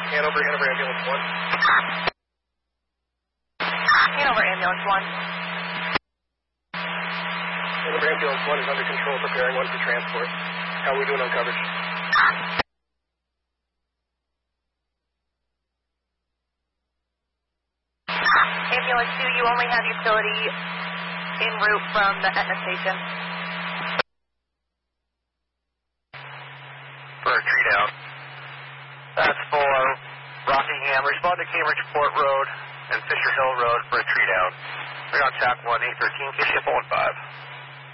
Hanover, Hanover Ambulance 1. Hanover Ambulance 1. Hanover Ambulance 1 is under control, preparing 1 for transport. How are we doing on coverage? Ambulance 2, you only have utility en route from the Etna station. For a tree down. That's for Rockingham. Respond to Cambridge Port Road and Fisher Hill Road for a tree down. We're on TAC 1, 813, KCF 15.